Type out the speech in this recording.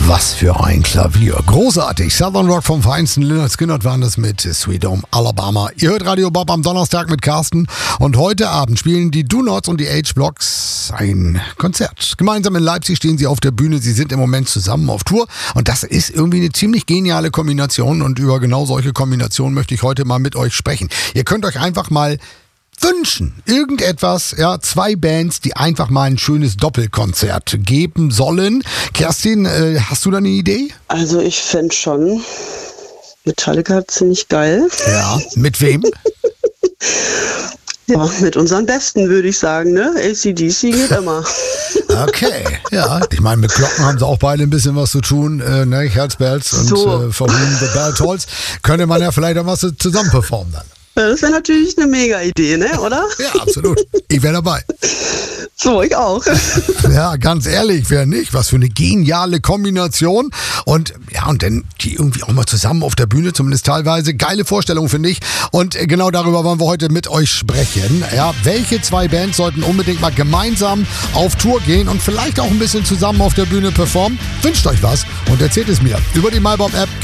Was für ein Klavier. Großartig. Southern Rock vom feinsten. Lynyrd Skynyrd waren das mit Sweet Home Alabama. Ihr hört Radio Bob am Donnerstag mit Carsten. Und heute Abend spielen die Do Nots und die H-Blocks ein Konzert. Gemeinsam in Leipzig stehen sie auf der Bühne. Sie sind im Moment zusammen auf Tour. Und das ist irgendwie eine ziemlich geniale Kombination. Und über genau solche Kombinationen möchte ich heute mal mit euch sprechen. Ihr könnt euch einfach mal wünschen. Irgendetwas, ja, zwei Bands, die einfach mal ein schönes Doppelkonzert geben sollen. Kerstin, hast du da eine Idee? Also ich fände schon Metallica ziemlich geil. Ja, mit wem? Ja, mit unseren Besten, würde ich sagen, ne? AC/DC geht immer. Okay, ja. Ich meine, mit Glocken haben sie auch beide ein bisschen was zu tun, ne? Herzbells und So. For Whom the Bell Tolls. Könnte man ja vielleicht auch was zusammen performen dann. Ja, das wäre natürlich eine mega Idee, ne? Oder? Ja, absolut. Ich wäre dabei. So, ich auch. Ja, ganz ehrlich, wer nicht? Was für eine geniale Kombination. Und ja, und dann die irgendwie auch mal zusammen auf der Bühne, zumindest teilweise. Geile Vorstellung, finde ich. Und genau darüber wollen wir heute mit euch sprechen. Ja, welche zwei Bands sollten unbedingt mal gemeinsam auf Tour gehen und vielleicht auch ein bisschen zusammen auf der Bühne performen? Wünscht euch was und erzählt es mir über die MyBob-App.